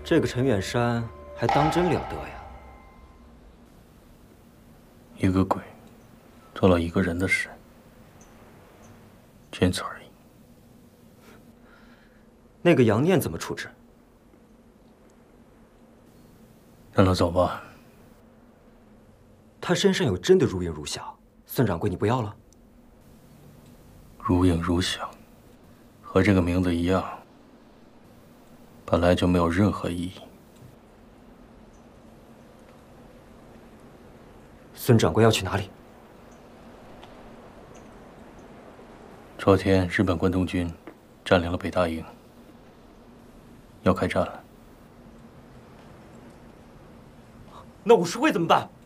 这个陈远山还当真了得呀！ 一个鬼做了一个人的事，仅此而已。 那个杨念怎么处置？ 让他走吧。 他身上有真的如影如响，孙掌柜，你不要了？ 如影如响，和这个名字一样，本来就没有任何意义。 孙掌柜要去哪里？ 昨天日本关东军占领了北大营，要开战了。 那武士会怎么办？